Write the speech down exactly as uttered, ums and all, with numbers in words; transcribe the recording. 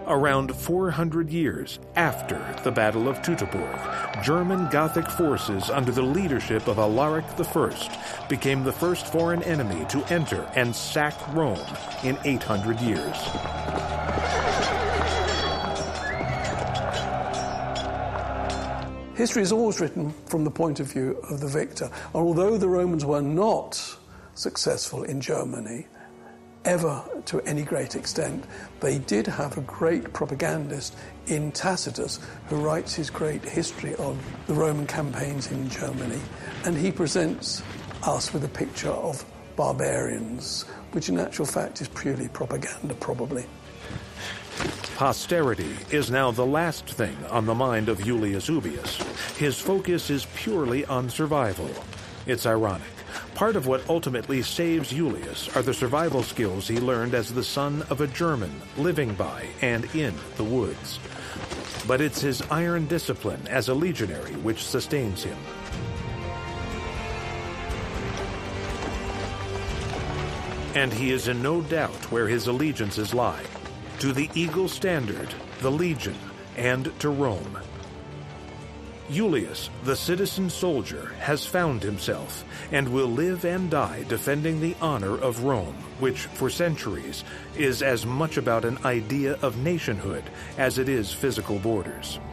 Around four hundred years after the Battle of Teutoburg, German Gothic forces under the leadership of Alaric the First became the first foreign enemy to enter and sack Rome in eight hundred years. History is always written from the point of view of the victor. And although the Romans were not successful in Germany, ever to any great extent, they did have a great propagandist in Tacitus, who writes his great history of the Roman campaigns in Germany. And he presents us with a picture of barbarians, which in actual fact is purely propaganda, probably. Posterity is now the last thing on the mind of Julius Ubius. His focus is purely on survival. It's ironic. Part of what ultimately saves Julius are the survival skills he learned as the son of a German living by and in the woods. But it's his iron discipline as a legionary which sustains him. And he is in no doubt where his allegiances lie: to the Eagle Standard, the Legion, and to Rome. Julius, the citizen soldier, has found himself and will live and die defending the honor of Rome, which, for centuries, is as much about an idea of nationhood as it is physical borders.